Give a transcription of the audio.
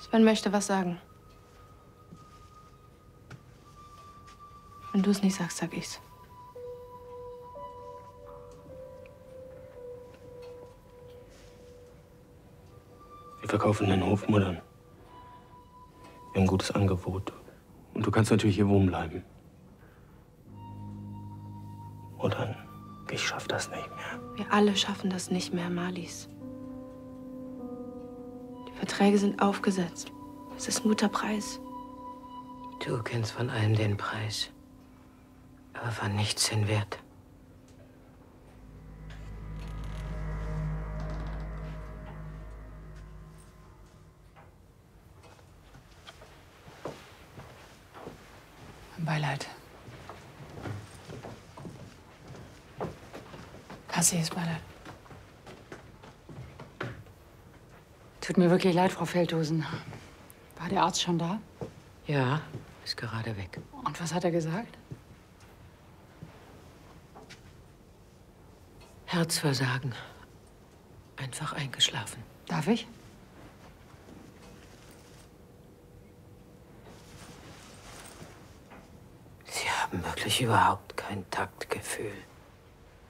Sven möchte was sagen. Wenn du es nicht sagst, sag ich's. Wir verkaufen den Hof Muttern. Wir haben ein gutes Angebot. Und du kannst natürlich hier wohnen bleiben. Muttern, ich schaff das nicht mehr. Wir alle schaffen das nicht mehr, Marlies. Die Verträge sind aufgesetzt. Es ist ein guter Preis. Du kennst von allem den Preis, aber von nichts den Wert. Beileid. Herzliches Beileid. Tut mir wirklich leid, Frau Feldhusen. War der Arzt schon da? Ja, ist gerade weg. Und was hat er gesagt? Herzversagen. Einfach eingeschlafen. Darf ich? Sie haben wirklich überhaupt kein Taktgefühl.